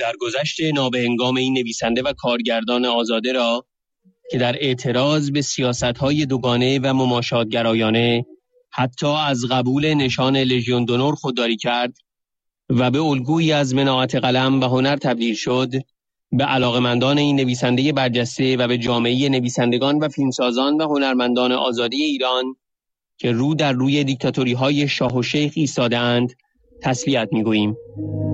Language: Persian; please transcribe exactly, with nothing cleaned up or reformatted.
درگذشت نابهنگام این نویسنده و کارگردان آزاده را که در اعتراض به سیاست‌های دوگانه و مماشات‌گرایانه حتی از قبول نشان لژیون دونور خودداری کرد و به الگویی از مناعت قلم و هنر تبدیل شد، به علاقمندان این نویسنده برجسته و به جامعه نویسندگان و فیلمسازان و هنرمندان آزادی ایران که رو در روی دیکتاتوری‌های شاه و شیخ ایستاده‌اند تسلیت می‌گوییم.